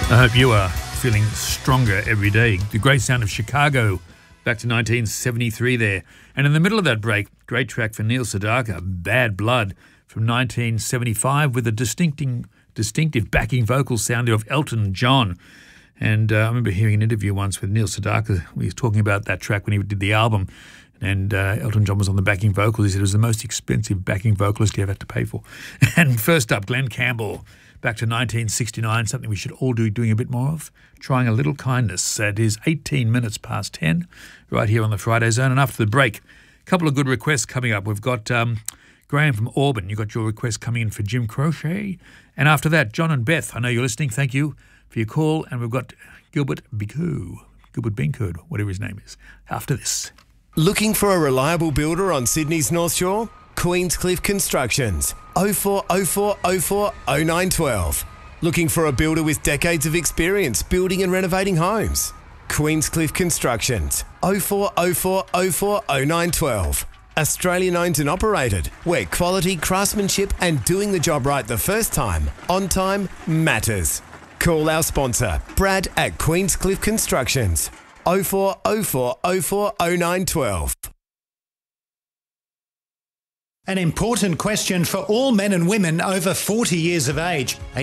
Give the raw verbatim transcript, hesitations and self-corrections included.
I hope you are feeling stronger every day. The great sound of Chicago, back to nineteen seventy-three there. And in the middle of that break, great track for Neil Sedaka, Bad Blood, from nineteen seventy-five, with a distincting, distinctive backing vocal sound of Elton John. And uh, I remember hearing an interview once with Neil Sedaka. He was talking about that track when he did the album. And uh, Elton John was on the backing vocals. He said it was the most expensive backing vocalist he ever had to pay for. And first up, Glenn Campbell, back to nineteen sixty-nine, something we should all do doing a bit more of, Trying a Little Kindness. It is eighteen minutes past ten, right here on the Friday Zone. And after the break, a couple of good requests coming up. We've got um, Graham from Auburn. You got your request coming in for Jim Crochet. And after that, John and Beth, I know you're listening. Thank you for your call. And we've got Gilbert Bicou, Gilbert Bincoud, whatever his name is, after this. Looking for a reliable builder on Sydney's North Shore? Queenscliff Constructions, oh four oh four oh four oh nine one two. Looking for a builder with decades of experience building and renovating homes? Queenscliff Constructions, oh four oh four oh four oh nine one two. Australian owned and operated, where quality, craftsmanship and doing the job right the first time, on time, matters. Call our sponsor, Brad at Queenscliff Constructions, oh four oh four oh four oh nine one two. An important question for all men and women over forty years of age.